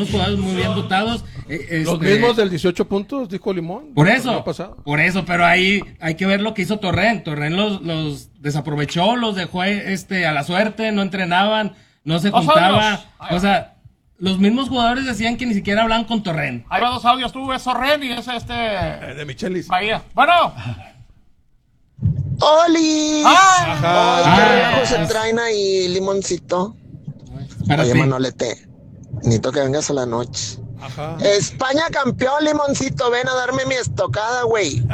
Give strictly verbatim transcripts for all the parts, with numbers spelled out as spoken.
unos jugadores muy bien dotados. Eh, Los este, mismos del dieciocho puntos, dijo Limón. Por eso, por eso, pero ahí hay que ver lo que hizo Torren. Torren los, los desaprovechó, los dejó este, a la suerte, no entrenaban, no se Dos juntaba. audios. O sea, los mismos jugadores decían que ni siquiera hablaban con Torren. Ahí va dos audios, tú, es Torren y es este... Eh, de Michelis. Bahía. Bueno. ¡Oli! ¡Ah! Ay, Ah, qué relajo ah, se ah. traen ahí, Limoncito. Para Oye, ti. Manolete, necesito que vengas a la noche. Ajá. España campeón, Limoncito, ven a darme mi estocada, güey.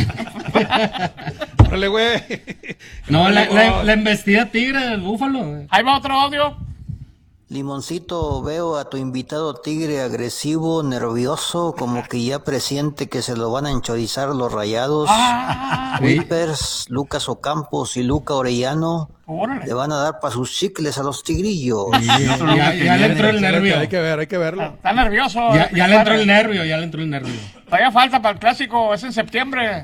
Órale, güey. No, la, la, la embestida tigre del Búfalo. Ahí va otro audio. Limoncito, veo a tu invitado tigre agresivo, nervioso, como que ya presiente que se lo van a enchorizar los Rayados. Ah, Whippers, Lucas Ocampos y Luca Orellano órale. le van a dar para sus chicles a los tigrillos. Ya, ya le entró el nervio. Hay que ver, hay que verlo. Está nervioso. Ya, ya le entró el nervio, ya le entró el nervio. Todavía falta para el clásico, es en septiembre.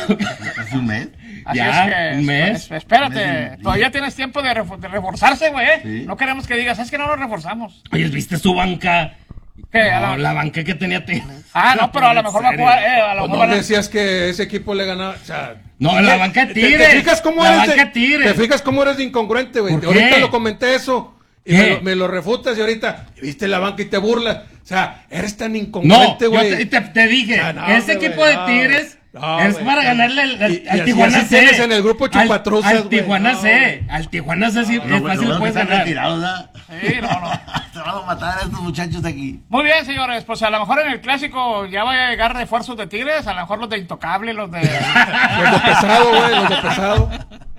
¿Hace un mes? Así Ya, es que, un mes. es- espérate, Un mes y- todavía tienes tiempo de, refo- de reforzarse, güey. ¿eh? Sí. No queremos que digas, es que no nos reforzamos. Oye, ¿viste su banca? ¿Qué? A No, la- la banca que tenía Tigres. Ah, no, pero a lo mejor va a ¿En jugar, serio? eh, a lo ¿O mejor no van a- decías que ese equipo le ganaba? O sea, No, la banca de ¿te- Tigres. ¿Te fijas cómo La eres? banca de- de Tigres. ¿Te fijas cómo eres de incongruente, güey? ¿Por qué? Ahorita lo comenté eso. Y ¿Qué? me lo, me lo refutas y ahorita viste la banca y te burlas. O sea, eres tan No, incongruente, yo güey. te, te- te dije, Ah, no, ese güey, equipo de no, Tigres no, es güey, para no. ganarle al, al- Y- y al así- Tijuana así C. tienes en el grupo Al- chupatruzas, Al, güey. Tijuana No, C. Al Tijuana C sí Lo- es lo fácil, bueno puedes que están ganar. retirados, ¿verdad? Sí, no, no. Se van a matar a estos muchachos de aquí. Muy bien, señores, pues a lo mejor en el clásico ya va a llegar refuerzos de Tigres, a lo mejor los de Intocable, los de Los de pesado, güey, los de pesado.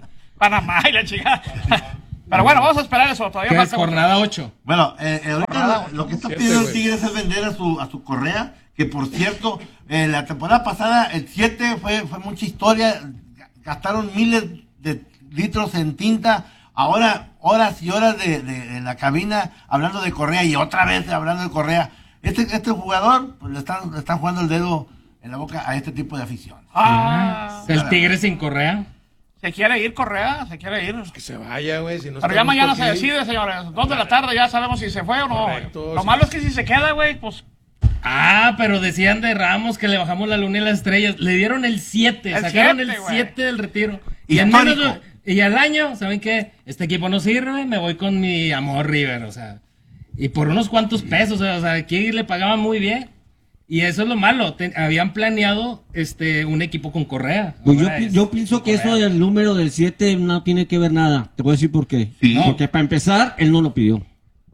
Panamá y la chica. Pero bueno, vamos a esperar eso, todavía ¿Qué es falta jornada ocho? Bueno, eh, eh, ahorita lo, lo que está Siete, pidiendo el güey. Tigres es vender a su, a su Correa, que por cierto, eh, la temporada pasada, el siete fue, fue mucha historia, gastaron miles de litros en tinta, ahora horas y horas de, de- en la cabina hablando de Correa y otra vez hablando de Correa. Este, este jugador, pues le están, le están jugando el dedo en la boca a este tipo de afición. Ah, El Tigre sin Correa. se quiere ir Correa, se quiere ir. Que se vaya, güey. Si no Pero está ya gusto mañana se aquí. decide, señores. Dos de la tarde ya sabemos si se fue o no. Correcto, Lo sí. malo es que si se queda, güey, pues Ah, pero decían de Ramos que le bajamos la luna y las estrellas. Le dieron el siete, El sacaron siete, el güey. siete del retiro. Y, en menos Histórico. de- y al año, ¿saben qué? Este equipo no sirve, me voy con mi amor River, o sea. Y por unos cuantos pesos, o sea, aquí le pagaban muy bien. Y eso es lo malo, te- habían planeado este un equipo con Correa. Pues yo, Ahora pi- es yo pienso que eso Correa. del número del siete no tiene que ver nada. Te voy a decir por qué. Sí. Porque para empezar, él no lo pidió.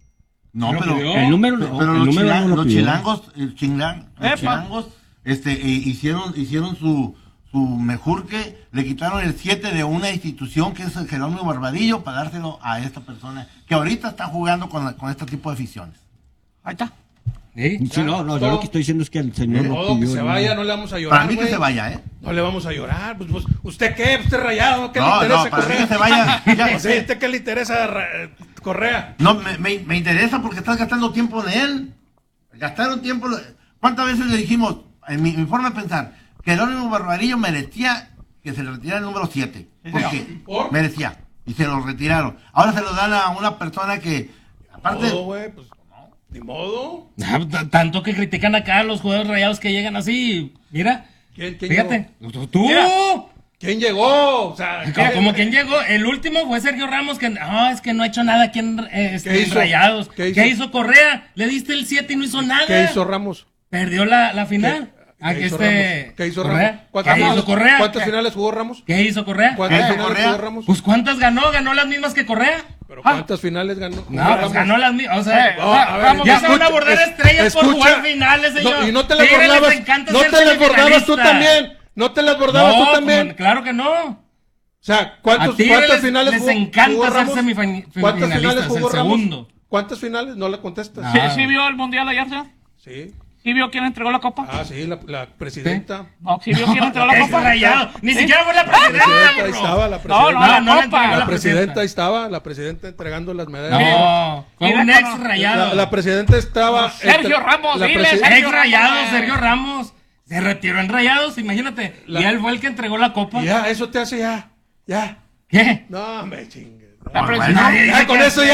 No, ¿No pero, pidió? El número no, pero el los, número chilang- no lo los pidió. chilangos, el chinglan- los Epa. chilangos, este, eh, hicieron, hicieron su, su mejurque, le quitaron el siete de una institución que es el Jerónimo Barbadillo para dárselo a esta persona que ahorita está jugando con, la- con este tipo de aficiones. ahí está. ¿Sí? Sí, no, no, yo lo que estoy diciendo es que el señor Ni no modo que pidió. se ¿no? vaya, no le vamos a llorar. Para mí que güey. se vaya, ¿eh? No le vamos a llorar. Pues, pues, ¿usted qué? ¿Usted rayado? ¿Qué No, le interesa no, para mí Correa? que se vaya. Ya. O sea, ¿usted qué le interesa Ra- Correa? No, me, me, me interesa porque estás gastando tiempo en él. Gastaron tiempo. ¿Cuántas veces le dijimos, en mi, mi forma de pensar, que Jerónimo Barbarillo merecía que se le retirara el número siete? Porque ¿Por? merecía. Y se lo retiraron. Ahora se lo dan a una persona que, aparte, No, güey, pues, ni modo. Ah, t- Tanto que critican acá a los jugadores rayados que llegan así. Mira, ¿Quién, quién fíjate. llegó? Tú. Mira. ¿Quién llegó? O sea, Como, como quien llegó, el último fue Sergio Ramos, que no, es que no ha hecho nada aquí en, eh, este, ¿Qué en hizo? Rayados. ¿Qué ¿Qué hizo? hizo? Correa? Le diste el siete y no hizo nada. ¿Qué hizo Ramos? Perdió la, la final. ¿Qué, Ah, qué que hizo este, Ramos? ¿Qué hizo Correa. Ramos? ¿Cuántas, ¿Qué finales, hizo Correa? ¿cuántas ¿Qué? finales jugó Ramos? ¿Qué hizo Correa? ¿Cuántas ¿Qué hizo finales Correa? jugó Ramos? Pues ¿cuántas ganó? ¿Ganó las mismas que Correa? ¿Pero Ah. cuántas finales ganó? No, Ramos? pues ganó las mismas. O sea, Eh, No, a ver, Ramos, ya escucha, se van a abordar es- estrellas por escucha. jugar finales, señor. No, y no te las Tigres les bordabas. encanta No ser te las bordabas tú semifinalista. también. No te las bordabas No, tú también. como- claro que no. O sea, ¿cuántos, A Tigres ¿cuántas les- finales les jugó, encanta jugó ser Ramos? semifin- ¿Cuántas finales finalistas, jugó el Ramos? segundo. ¿Cuántas finales? No le contestas. Ah. ¿Sí, sí vio el mundial ayer, señor? Sí. ¿Sí vio quién entregó la copa? Ah, sí, la, la presidenta. No, ¿sí vio quién entregó la Es copa? rayado. Ni ¿Sí? siquiera fue la La presidenta, presidenta, ahí bro. estaba, la No, presidenta. no, la no le copa. entregó La la presidenta ahí estaba, la presidenta entregando las medallas. No, fue Mira, un no, ex no. rayado. La, la presidenta estaba. Sergio Ramos, la dile, presi- Sergio Ex rayado, Ramos. Sergio Ramos. Se retiró en Rayados, imagínate. La- Y él fue el que entregó la copa. Ya, eso te hace ya. Ya. ¿Qué? No, me chingues. La No, presi- Nadie ya dice con que- eso ya.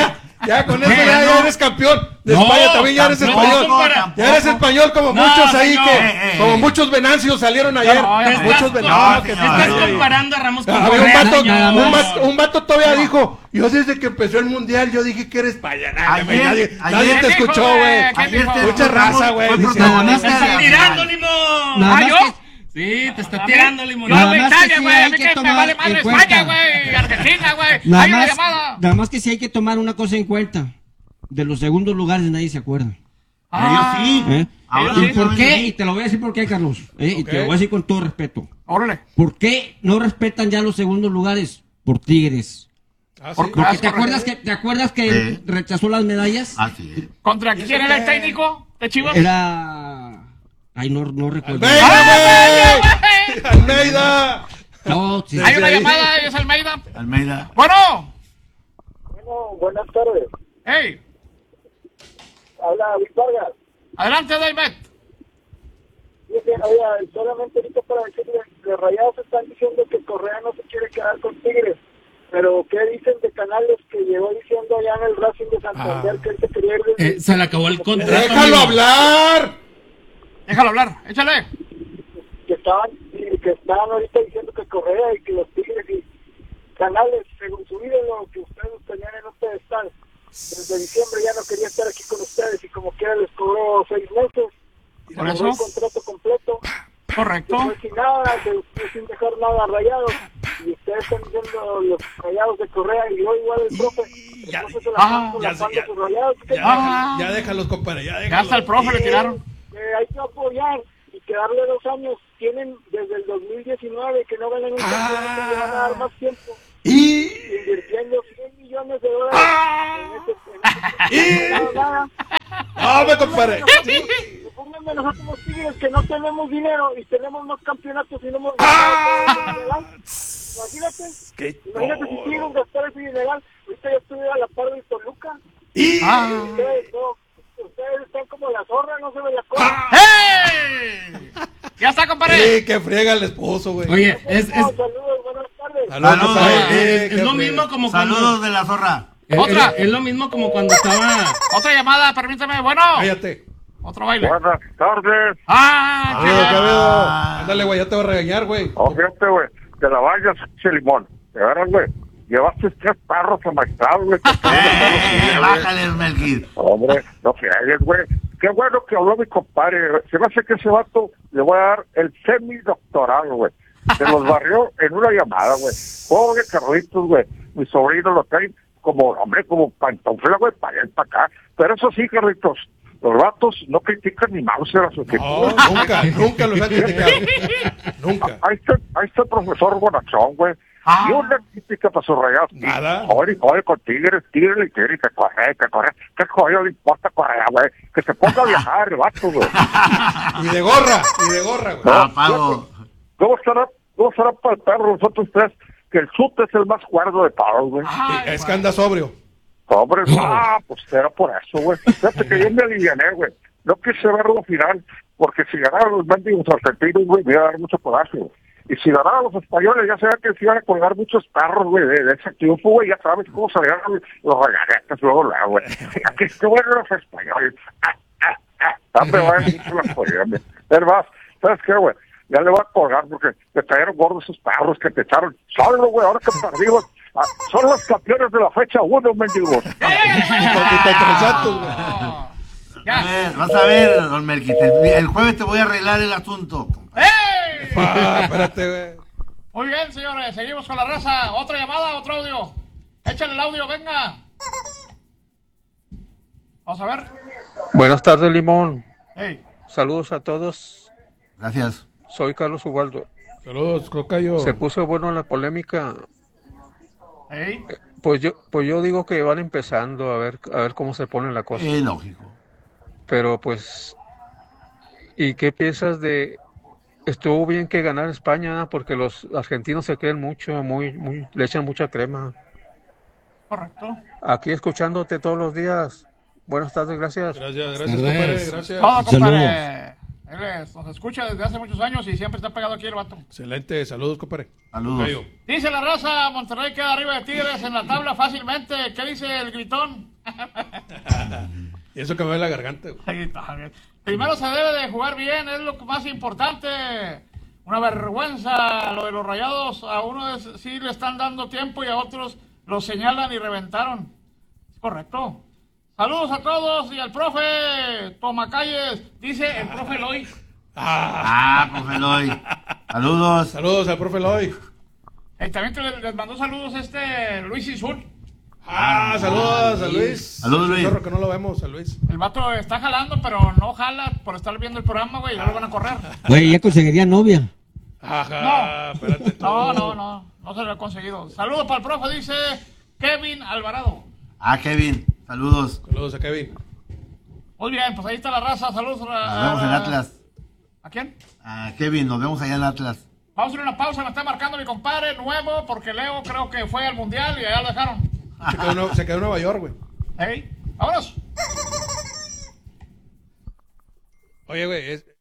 Ya con eso ya, ya eres campeón de No, España, también ya eres campeón, español. compadre. Ya eres español como No, muchos ahí señor. que, Eh, eh, como eh. muchos Venancios salieron ayer. No, ya no. muchos Estás, Venancios. no, que- señor. estás no. comparando a Ramos con Había un Correa, vato, señor. un, vato, un vato todavía dijo, yo desde que empezó el mundial, yo dije que era español. Nadie, Ayer- nadie, ayer- nadie te ¿Quién dijo, escuchó, güey? güey. ¿Quién dijo? Mucha raza, güey. Fue dice, protagonista Te de estás la tirando, final. Limón. Nada ¿Ah, más yo? que- Sí, te está tirando, Limón. Yo Nada de más que Italia, sí güey, hay a mí que que me tomar vale madre en España, cuenta. güey, Argentina, güey. Nada Hay una más, llamada. nada más que sí hay que tomar una cosa en cuenta. De los segundos lugares nadie se acuerda. Ah, Ellos sí. ¿Eh? Ahora sí, ¿Y sí por saben qué? de Y mí. te lo voy a decir por qué, Carlos. ¿eh? Y te lo Ok. voy a decir con todo respeto. Órale. ¿Por qué no respetan ya los segundos lugares? Por Tigres. Ah, sí. Por- Porque Ah, te es acuerdas que, correcto. ¿te acuerdas que Sí. rechazó las medallas? Así es. ¿Contra quién era el técnico de Chivas? Era... Ay, no, no recuerdo. ¡Almeida, güey! ¡Almeida! No, sí. Hay una Sí. llamada, es Almeida. Almeida. Bueno. Bueno, buenas tardes. Hey, Habla Luis Vargas. adelante, David. Bien, oiga, solamente ahorita para decirle, los Rayados están diciendo que Correa no se quiere quedar con Tigres, pero ¿qué dicen de Canales que llegó diciendo allá en el Racing de Santander que él se quería ir de- Eh, se le acabó el contrato. ¡Déjalo amigo. hablar! Déjalo hablar, échale. que estaban y que estaban ahorita diciendo que Correa y que los Tigres y Canales, según su ídolo que ustedes tenían en un pedestal, desde diciembre ya no quería estar aquí con ustedes y como quiera les cobró seis meses y ¿Por les eso? cobró el contrato completo. Correcto. Se fue sin nada, se fue sin dejar nada a Rayados y ustedes están viendo los Rayados de Correa y yo igual el profe, el ya, profe se la ah, están con ya la sé, banda ya. sus Rayados, que Ya, Ah. déjalo- ya déjalos, compadre, ya Ya déjalos. hasta el profe le tiraron. eh, hay que apoyar y que darle dos años. Tienen desde el dos mil diecinueve que no ganan un campeonato, le van a dar más tiempo. Y... Invirtiendo cien millones de dólares en este, en este nada, nada. ¡Hombre, compadre! Pónganme nosotros los Tigres que no tenemos dinero y tenemos más campeonatos y no hemos Imagínate, ¿Qué? imagínate si siguen gastar ese dinero. Ahorita ya estuviera a la par del Toluca. Y... Ah. Ustedes, no, ustedes están como la zorra, no se ve la cosa. ¡Hey! Ya está, compadre. Sí, que friega el esposo, güey. Oye, es, es, No, saludos, buenas tardes. Saludos, Saludos. compadre. es- Sí, es que lo friega. mismo como cuando... Saludos de la zorra. es- Otra. Es, es lo mismo como cuando estaba... Otra llamada, permíteme. Bueno. Cállate. Otro baile. Buenas tardes. Ah, ¿Qué habido, qué habido? Ah. Ándale, güey, ya te voy a regañar, güey. Oh, fíjate, güey, te la vayas, che limón. De veras, güey, llevaste tres perros amaestrados, güey. que todos los perros Eh, siguen, güey. bájale, Melquir. Hombre, no fregues, güey. Qué bueno que habló mi compadre. güey. Se me hace que ese vato le voy a dar el semidoctorado, güey. Se los barrió en una llamada, güey. Pobre Carlitos, güey. Mi sobrino lo traen como, hombre, como pantufla, güey, para allá y para acá. Pero eso sí, Carlitos, los vatos no critican ni Mauser a su equipo. No, nunca, nunca los han criticado. Nunca. Ahí está, ahí está el profesor Bonachón, güey. Ah. Y una crítica para sus Rayados. Nada. Joder, joder, con Tigres, Tigres le quiere que corre, que corre. ¿Qué joder le importa correr, güey? Que se ponga a viajar el vato, güey. Y de gorra, y de gorra, güey. Ah, pago. ¿Cómo estará, cómo estará para el perro nosotros tres? Que el chute es el más cuerdo de todos, güey. Ay, Es que anda sobrio. Hombre, ah, pues era por eso, güey. Fíjate que yo me aliviané, güey. No quise verlo final, porque si ganaron los mendigos argentinos, güey, me iba a dar mucho coraje, güey. Y si ganaban los españoles, ya sabía que se iban a colgar muchos perros, güey, de, de ese triunfo, güey. Ya sabes cómo salían los reganetes luego, luego, güey. Aquí qué bueno los españoles. Ah, ah, ah. Dame, güey, mucho la jodida, güey. Es más, ¿sabes qué, güey? Ya le voy a colgar porque te trajeron gordos esos perros que te echaron. Solo, güey, ahora que perdimos. Ah, son los campeones de la fecha uno, mendigos. Contra Santos, güey. no. A Ya. ver, vas a ver, don Melquir. El, el jueves te voy a arreglar el asunto. ¡Ey! Ah, espérate, güey. Muy bien, señores, seguimos con la raza. Otra llamada, otro audio. Échale el audio, venga. Vamos a ver. Buenas tardes, Limón. Hey. Saludos a todos. Gracias. Soy Carlos Ubaldo. Saludos, Crocayo. Se puso bueno la polémica. Hey. Pues yo, pues yo digo que van empezando a ver, a ver cómo se pone la cosa. Es lógico. Pero pues, ¿y qué piensas de? Estuvo bien que ganara España, porque los argentinos se creen mucho, muy, muy, le echan mucha crema. Correcto. Aquí escuchándote todos los días. Buenas tardes, gracias. Gracias, gracias, Tardes. compadre. Gracias. Todo, compadre. Él es- nos escucha desde hace muchos años y siempre está pegado aquí el vato. Excelente. Saludos, compadre. Saludos. Crocayo. Dice la raza, Monterrey queda arriba de Tigres en la tabla fácilmente. ¿Qué dice el gritón? Y eso que me ve la garganta, güey. Ahí está, bien. Primero se debe de jugar bien, es lo más importante. Una vergüenza lo de los Rayados. A unos sí le están dando tiempo y a otros los señalan y reventaron. Es correcto. Saludos a todos y al profe Tomacalles, dice el profe Eloy. Ah, profe Eloy. Saludos. Saludos al profe Eloy. Eh, también te les, les mandó saludos este Luis Isul. Ah, saludos a Luis. Saludos, Luis. Chorro que no lo vemos, a Luis. El vato está jalando, pero no jala por estar viendo el programa, güey, ya lo van a correr. Güey, ya conseguiría novia. Ajá, No. espérate tú. No, no, no, no se lo he conseguido. Saludos para el profe, dice Kevin Alvarado. Ah, Kevin. Saludos. Saludos a Kevin. Muy bien, pues ahí está la raza, saludos a... Nos vemos en Atlas. ¿A quién? Ah, Kevin, nos vemos allá en Atlas. Vamos a ir a una pausa, me está marcando mi compadre nuevo, porque Leo creo que fue al mundial y allá lo dejaron. Se quedó, en- se quedó en Nueva York, güey. Hey, vámonos. Oye, güey, es,